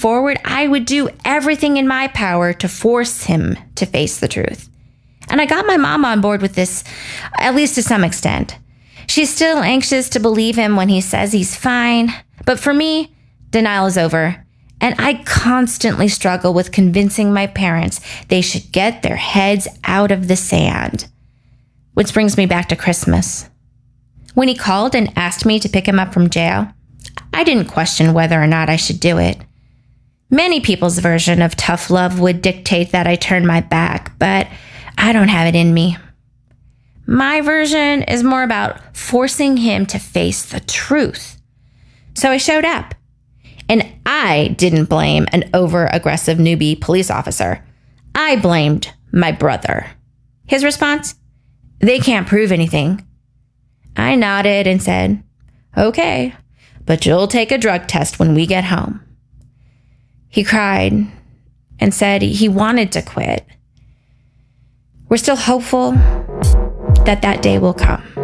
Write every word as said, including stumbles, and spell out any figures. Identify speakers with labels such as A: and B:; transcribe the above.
A: forward, I would do everything in my power to force him to face the truth. And I got my mom on board with this, at least to some extent. She's still anxious to believe him when he says he's fine. But for me, denial is over. And I constantly struggle with convincing my parents they should get their heads out of the sand. Which brings me back to Christmas. When he called and asked me to pick him up from jail, I didn't question whether or not I should do it. Many people's version of tough love would dictate that I turn my back, but I don't have it in me. My version is more about forcing him to face the truth. So I showed up. And I didn't blame an over-aggressive newbie police officer. I blamed my brother. His response? They can't prove anything. I nodded and said, okay, but you'll take a drug test when we get home. He cried and said he wanted to quit. We're still hopeful that that day will come.